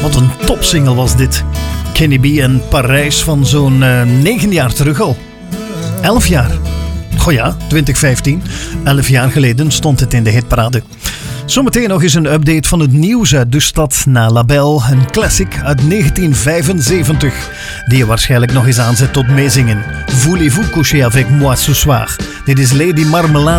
Wat een topsingle was dit. Kenny B en Parijs van zo'n 9 jaar terug al. 11 jaar. Goh ja, 2015. 11 jaar geleden stond het in de hitparade. Zometeen nog eens een update van het nieuws uit de stad na Label. Een classic uit 1975. Die je waarschijnlijk nog eens aanzet tot meezingen. Voulez-vous coucher avec moi ce soir? Dit is Lady Marmelade.